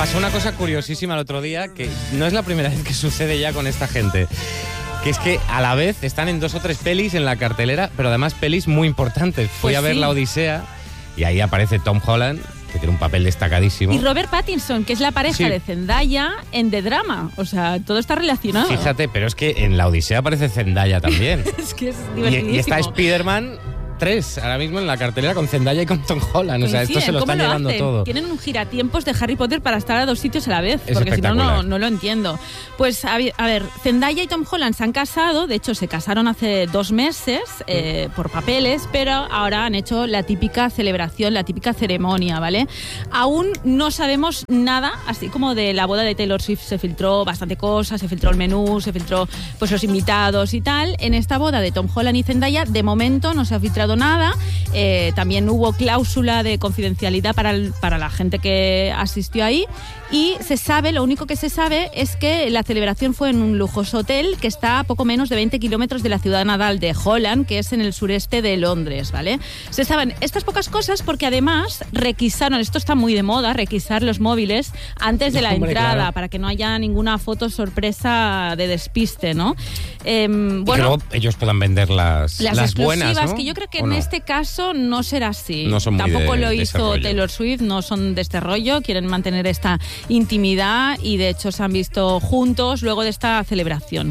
pasó una cosa curiosísima el otro día, que no es la primera vez que sucede ya con esta gente. Que es que a la vez están en 2 o 3 pelis en la cartelera, pero además pelis muy importantes. Fui a ver La Odisea y ahí aparece Tom Holland, que tiene un papel destacadísimo. Y Robert Pattinson, que es la pareja de Zendaya en The Drama. O sea, todo está relacionado. Fíjate, pero es que en La Odisea aparece Zendaya también. Es que es divertidísimo. Y está Spider-Man 3 ahora mismo en la cartelera con Zendaya y con Tom Holland. O sea, esto se lo están llevando todo. Tienen un giratiempos de Harry Potter para estar a 2 sitios a la vez, porque si no, no lo entiendo. Pues a ver, Zendaya y Tom Holland se han casado, de hecho se casaron hace 2 meses por papeles, pero ahora han hecho la típica celebración, la típica ceremonia, ¿vale? Aún no sabemos nada, así como de la boda de Taylor Swift se filtró bastante cosas, se filtró el menú, se filtró pues los invitados y tal. En esta boda de Tom Holland y Zendaya, de momento no se ha filtrado nada. También hubo cláusula de confidencialidad para la gente que asistió ahí, y lo único que se sabe es que la celebración fue en un lujoso hotel que está a poco menos de 20 kilómetros de la ciudad natal de Holland, que es en el sureste de Londres, ¿vale? Se saben estas pocas cosas porque además requisaron, esto está muy de moda, requisar los móviles antes de la entrada, claro, para que no haya ninguna foto sorpresa de despiste, ¿no? Bueno, y que luego ellos puedan vender las buenas, ¿no? Que yo creo que en este caso no será así. No son muy Tampoco lo de hizo Taylor Swift, no son de este rollo, quieren mantener esta intimidad y de hecho se han visto juntos luego de esta celebración.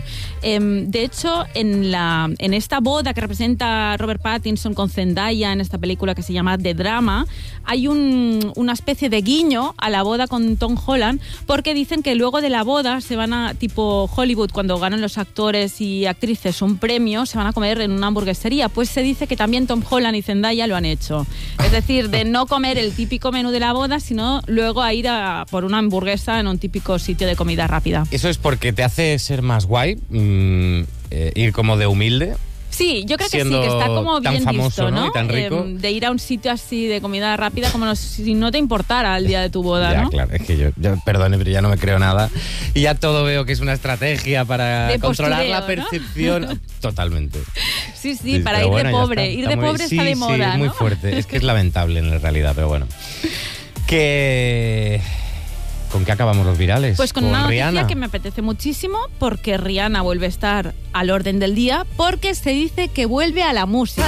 De hecho, en esta boda que representa Robert Pattinson con Zendaya en esta película que se llama The Drama, hay una especie de guiño a la boda con Tom Holland, porque dicen que luego de la boda se van a, tipo Hollywood, cuando ganan los actores y actrices un premio, se van a comer en una hamburguesería. Pues se dice que también Tom Holland y Zendaya lo han hecho. Es decir, de no comer el típico menú de la boda, sino luego a ir por una hamburguesa en un típico sitio de comida rápida. ¿Eso es porque te hace ser más guay? Ir como de humilde. Sí, yo creo que sí, que está como tan bien famoso, visto, ¿no? Y tan rico. De ir a un sitio así de comida rápida como si no te importara el día de tu boda, ¿no? Claro, es que yo, perdone, pero ya no me creo nada. Y ya todo veo que es una estrategia para de controlar postureo, la percepción. ¿No? Totalmente. Sí, para ir de pobre. Ir de pobre está de moda, sí, es muy fuerte. Es que es lamentable en realidad, pero bueno. ¿Con qué acabamos los virales? Pues con una noticia Rihanna, que me apetece muchísimo, porque Rihanna vuelve a estar al orden del día, porque se dice que vuelve a la música.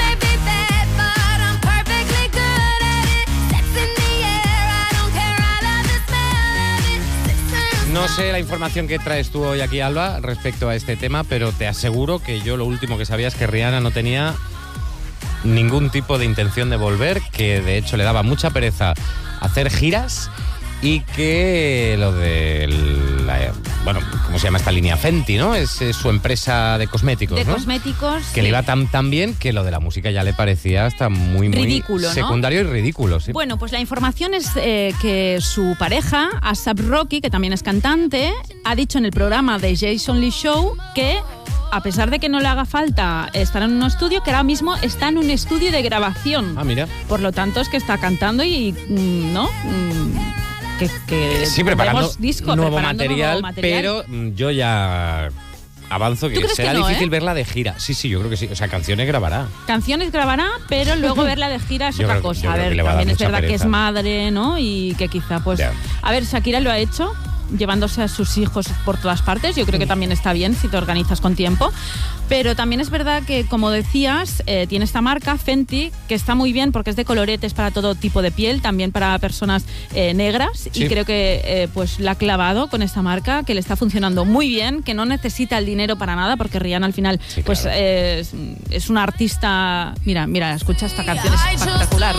No sé la información que traes tú hoy aquí, Alba, respecto a este tema, pero te aseguro que yo lo último que sabía es que Rihanna no tenía ningún tipo de intención de volver, que de hecho le daba mucha pereza hacer giras, y que lo de bueno, ¿cómo se llama esta línea? Fenty, ¿no? Es su empresa de cosméticos, de ¿no? cosméticos. Que le iba tan bien que lo de la música ya le parecía hasta muy ridículo, secundario, ¿no? Y ridículo, sí. Bueno, pues la información es que su pareja, A$AP Rocky, que también es cantante, ha dicho en el programa de Jason Lee Show que, a pesar de que no le haga falta estar en un estudio, que ahora mismo está en un estudio de grabación. Ah, mira. Por lo tanto, es que está cantando y, ¿no? Que sí, preparando nuevo material, pero yo ya avanzo que será difícil verla de gira. Sí, yo creo que sí. O sea, canciones grabará, pero luego verla de gira es otra cosa. A ver, también es verdad que es madre, ¿no? Y que quizá, pues... Yeah. A ver, Shakira lo ha hecho, llevándose a sus hijos por todas partes. Yo creo que también está bien si te organizas con tiempo. Pero también es verdad que, como decías, tiene esta marca, Fenty, que está muy bien porque es de coloretes para todo tipo de piel, también para personas negras. Sí. Y creo que pues la ha clavado con esta marca, que le está funcionando muy bien, que no necesita el dinero para nada, porque Rihanna al final pues claro, es una artista... Mira, escucha esta canción, es espectacular.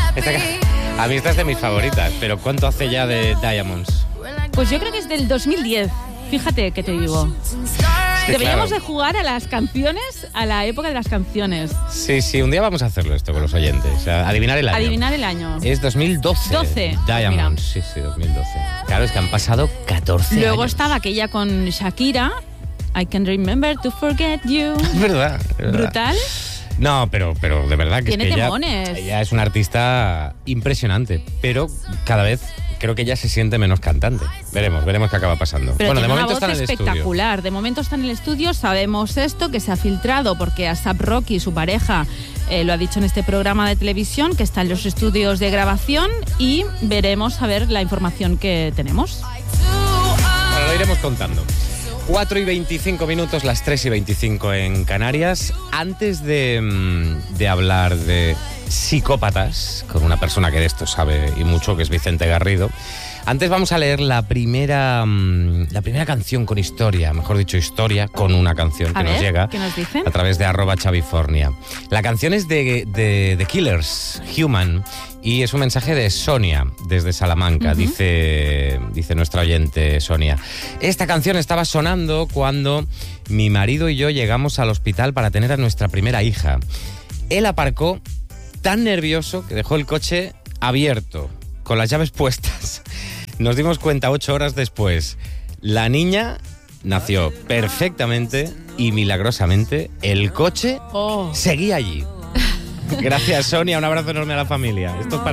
A mí esta es de mis favoritas, pero ¿cuánto hace ya de Diamonds? Pues yo creo que es del 2010. Fíjate que te digo. Deberíamos de jugar a las canciones, a la época de las canciones. Sí, un día vamos a hacerlo esto con los oyentes. O sea, adivinar el año. Es 2012. 12. Diamonds, sí, 2012. Claro, es que han pasado 14 Luego años. estaba aquella con Shakira, I Can't Remember to Forget You. Es verdad. Brutal. No, pero de verdad que tiene es que temones. ella es una artista impresionante, pero cada vez creo que ella se siente menos cantante. Veremos qué acaba pasando. Pero bueno, tiene de momento una voz está en el espectacular. estudio. De momento está en el estudio. Sabemos esto, que se ha filtrado porque A$AP Rocky, su pareja, lo ha dicho en este programa de televisión, que está en los estudios de grabación, y veremos a ver la información que tenemos. Bueno, lo iremos contando. 4:25, las 3:25 en Canarias. Antes de hablar de psicópatas, con una persona que de esto sabe y mucho, que es Vicente Garrido, antes vamos a leer la primera canción con historia, mejor dicho, historia con una canción que nos llega ¿qué nos dicen? a través de @Chavifornia. La canción es de The Killers, Human, y es un mensaje de Sonia, desde Salamanca. Uh-huh. Dice nuestra oyente Sonia: esta canción estaba sonando cuando mi marido y yo llegamos al hospital para tener a nuestra primera hija. Él aparcó tan nervioso que dejó el coche abierto, con las llaves puestas. Nos dimos cuenta 8 horas después. La niña nació perfectamente y milagrosamente el coche seguía allí. Gracias, Sonia. Un abrazo enorme a la familia. Esto es para